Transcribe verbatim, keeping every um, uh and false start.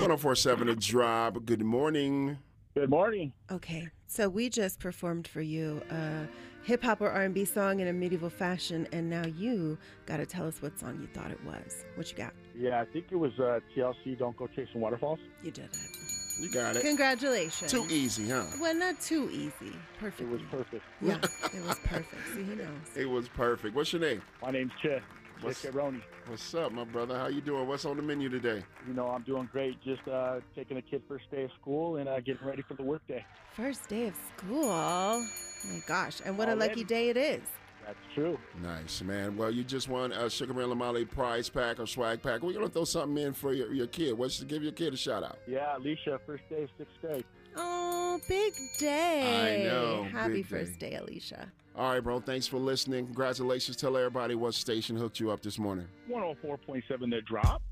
one oh four point seven The Drop. Good morning. Good morning. Okay, so we just performed for you a hip-hop or R and B song in a medieval fashion, and now you got to tell us what song you thought it was. What you got? Yeah, I think it was uh, T L C, Don't Go Chasing Waterfalls. You did it. You got it. Congratulations. Too easy, huh? Well, not too easy. Perfect. It was perfect. Yeah, it was perfect. See, he knows. It was perfect. What's your name? My name's Che. What's- Che Roney. What's up, my brother? How you doing? What's on the menu today? You know, I'm doing great. Just uh, taking a kid first day of school and uh, getting ready for the workday. First day of school. Oh, my gosh. And what a Already. lucky day it is. That's true. Nice, man. Well, you just won a Sugar Ray Lamale prize pack or swag pack. We're going to throw something in for your, your kid. What's to give your kid a shout out? Yeah, Alicia, first day of sixth grade. Oh, big day. I know, Happy big first day, Alicia. All right, bro. Thanks for listening. Congratulations. Tell everybody what station hooked you up this morning. one oh four point seven The Drop.